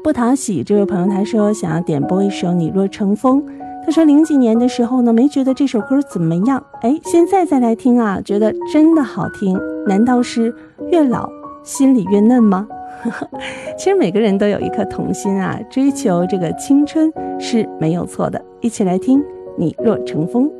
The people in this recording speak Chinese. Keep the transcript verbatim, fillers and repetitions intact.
不讨喜这位朋友他说想要点播一首《你若成风》，他说零几年的时候呢没觉得这首歌怎么样，哎，现在再来听啊，觉得真的好听，难道是越老心里越嫩吗？其实每个人都有一颗童心啊，追求这个青春是没有错的。一起来听《你若成风》。